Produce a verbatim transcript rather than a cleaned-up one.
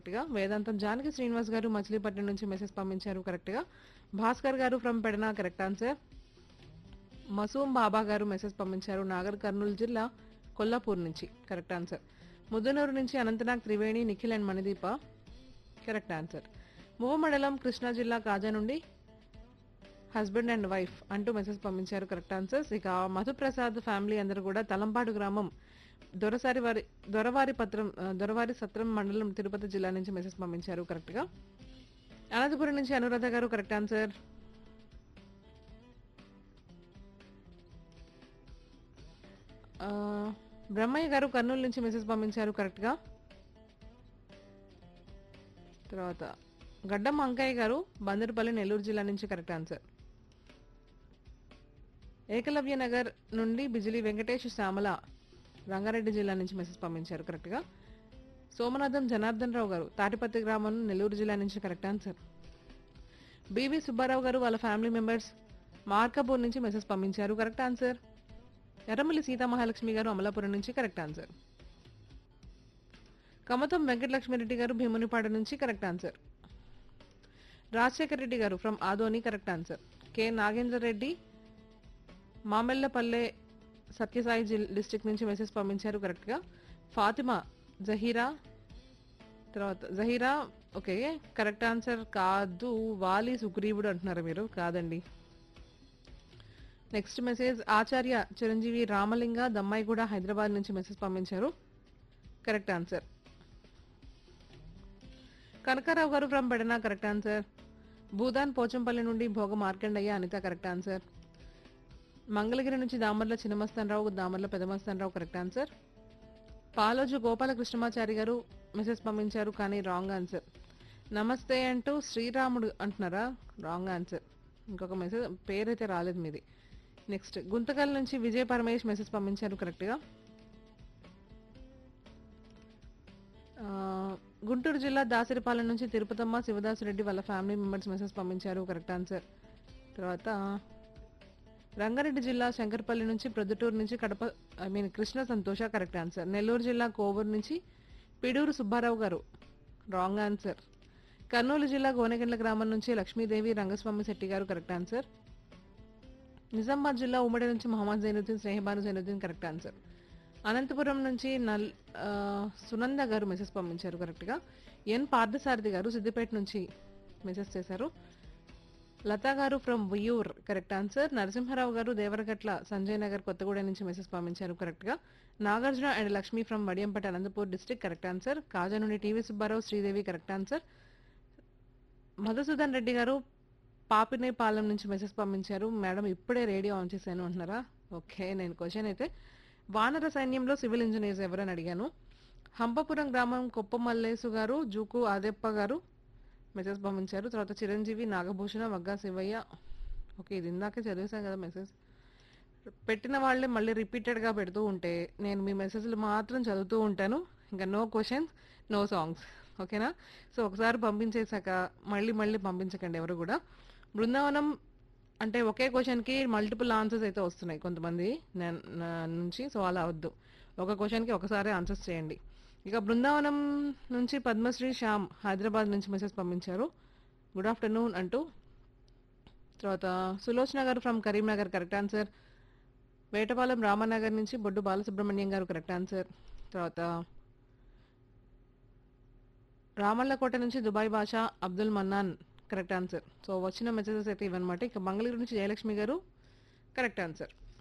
కరెక్ట్‌గా. వేదాంతం జానకి శ్రీనివాస్ గారు మచిలీపట్నం నుంచి మెసేజ్ పంపించారు కరెక్ట్‌గా. భాస్కర్ గారు from Pedana correct answer. Masoom బాబా గారు మెసేజ్ పంపించారు నాగర్ కర్నూలు జిల్లా కొల్లాపూర్ నుంచి కరెక్ట్ ఆన్సర్. ముద్దనూరు నుంచి Anantnag Triveni Nikhil and Manideepa correct answer. మూవ మండలం కృష్ణా జిల్లా కాజా నుండి హస్బెండ్ అండ్ వైఫ్ అంటూ మెసేజ్ పంపించారు కరెక్ట్ ఆన్సర్స్. ఇక మధుప్రసాద్ ఫ్యామిలీ అందరూ కూడా తలంపాడు గ్రామం దొరసారి వారి దొరవారి పత్రం ఆ, దొరవారి సత్రం మండలం తిరుపతి జిల్లా నుంచి మెసేజ్ పంపించారు కరెక్ట్ గా. అనంతపురం నుంచి అనురాధ గారు కరెక్ట్ ఆన్సర్. ఆ, బ్రహ్మయ్య గారు కర్నూలు నుంచి మెసేజ్ పంపించారు కరెక్ట్ గా. తర్వాత గడ్డం అంకయ్య గారు బందరుపల్లి నెల్లూరు జిల్లా నుంచి కరెక్ట్ ఆన్సర్. ఏకలవ్య నగర్ నుండి బిజిలి వెంకటేష్ శ్యామల రంగారెడ్డి జిల్లా నుంచి మెసేజ్ పంపించారు కరెక్ట్ గా. సోమనాథం జనార్దన్ రావు గారు తాటిపత్తి గ్రామం నెల్లూరు జిల్లా నుంచి కరెక్ట్ ఆన్సర్. బివి సుబ్బారావు గారు వాళ్ళ ఫ్యామిలీ మెంబర్స్ మార్కపూర్ నుంచి మెసేజ్ పంపించారు కరెక్ట్ ఆన్సర్. ఎర్రమల్లి సీతామహాలక్ష్మి గారు అమలాపురం నుంచి కరెక్ట్ ఆన్సర్. కమతం వెంకటలక్ష్మిరెడ్డి గారు భీమునిపాడు నుంచి కరెక్ట్ ఆన్సర్. రాజశేఖర్ రెడ్డి గారు from Adoni correct answer. K Nagender Reddy మామెల్లపల్లె Sathya Sai జిల్ డిస్ట్రిక్ట్ నుంచి మెసేజ్ పంపించారు కరెక్ట్ గా. ఫాతిమా జహీరా తర్వాత జహీరా ఓకే కరెక్ట్ ఆన్సర్ కాదు. వాలి సుగ్రీవుడు అంటున్నారు మీరు కాదండి. నెక్స్ట్ మెసేజ్ ఆచార్య చిరంజీవి రామలింగ దమ్మాయిగూడ హైదరాబాద్ నుంచి మెసేజ్ పంపించారు కరెక్ట్ ఆన్సర్. కనకారావు గారు from బెడనా correct answer. Bhoodan Pochampally నుండి భోగ మార్కండయ్య అనిత కరెక్ట్ ఆన్సర్. మంగళగిరి నుంచి దామర్ల చిన్నమస్తానరావు దామర్ల పెదమస్తానరావు కరెక్ట్ ఆన్సర్. పాలోజు గోపాలకృష్ణమాచారి గారు మెసేజ్ పంపించారు కానీ రాంగ్ ఆన్సర్. నమస్తే అంటూ శ్రీరాముడు అంటున్నారా రాంగ్ ఆన్సర్. ఇంకొక మెసేజ్ పేరైతే రాలేదు మీది. నెక్స్ట్ గుంతకల్ నుంచి విజయ్ పరమేష్ మెసేజ్ పంపించారు కరెక్ట్గా. ఆ, గుంటూరు జిల్లా దాసరిపాలెం నుంచి తిరుపతమ్మ శివదాసురెడ్డి వాళ్ళ ఫ్యామిలీ మెంబర్స్ మెసేజ్ పంపించారు కరెక్ట్ ఆన్సర్. తర్వాత రంగారెడ్డి జిల్లా శంకర్పల్లి నుంచి ప్రొద్దుటూరు నుంచి కడప ఐ మీన్ కృష్ణ సంతోష కరెక్ట్ ఆన్సర్. నెల్లూరు జిల్లా కోవూరు నుంచి పిడూరు సుబ్బారావు గారు రాంగ్ ఆన్సర్. కర్నూలు జిల్లా గోనెగండ్ల గ్రామం నుంచి లక్ష్మీదేవి రంగస్వామి శెట్టి గారు కరెక్ట్ ఆన్సర్. నిజామాబాద్ జిల్లా ఉమ్మడి నుంచి మహమ్మద్ జైనుద్దీన్ స్నేహబాను జైనుద్దీన్ కరెక్ట్ ఆన్సర్. అనంతపురం నుంచి నల్ ఆ, సునంద గారు మెసేజ్ పంపించారు కరెక్ట్గా. ఎన్ పార్థసారథి గారు సిద్దిపేట నుంచి మెసేజ్ చేశారు. లతా గారు from Vuyyuru correct answer. Narasimha Rao గారు దేవరగట్ల సంజయ్ నగర్ కొత్తగూడెం నుంచి మెసేజ్ పంపించారు కరెక్ట్గా. Nagarjuna and Lakshmi from Vadiyampeta Anantapur district correct answer. కాజా నుండి TV Subbarao Sridevi correct answer. Madhusudan Reddy గారు పాపినేపాలెం నుంచి మెసేజ్ పంపించారు. మేడం ఇప్పుడే రేడియో ఆన్ చేశాను అంటున్నారా. ఓకే నేను క్వశ్చన్ అయితే వానర సైన్యంలో సివిల్ ఇంజనీర్స్ ఎవరని అడిగాను. హంపపురం గ్రామం కొప్పమల్లేసు గారు జూకు ఆదెప్ప గారు మెసేజ్ పంపించారు. తర్వాత చిరంజీవి నాగభూషణ వగ్గా శివయ్య ఓకే ఇది ఇందాకే చదివేశాను కదా మెసేజ్. పెట్టిన వాళ్ళే మళ్ళీ రిపీటెడ్గా పెడుతూ ఉంటే నేను మీ మెసేజ్లు మాత్రం చదువుతూ ఉంటాను. ఇంకా నో క్వశ్చన్స్ నో సాంగ్స్ ఓకేనా. సో ఒకసారి పంపించేశాక మళ్ళీ మళ్ళీ పంపించకండి ఎవరు కూడా. బృందావనం అంటే ఒకే క్వశ్చన్కి మల్టిపుల్ ఆన్సర్స్ అయితే వస్తున్నాయి కొంతమంది నా- నా నుంచి. సో అలా వద్దు, ఒక క్వశ్చన్కి ఒకసారి ఆన్సర్స్ చేయండి. ఇక బృందావనం నుంచి పద్మశ్రీ శ్యామ్ హైదరాబాద్ నుంచి మెసేజ్ పంపించారు గుడ్ ఆఫ్టర్నూన్ అంటూ. తర్వాత సులోచన గారు from Karimnagar correct answer. Vetapalem Ramnagar నుంచి బొడ్డు బాలసుబ్రహ్మణ్యం గారు కరెక్ట్ ఆన్సర్. తర్వాత రామల్లకోట నుంచి దుబాయ్ భాషా Abdul Mannan correct answer. So వచ్చిన మెసేజెస్ అయితే ఇవన్నమాట. ఇక మంగళగిరి నుంచి జయలక్ష్మి గారు కరెక్ట్ ఆన్సర్.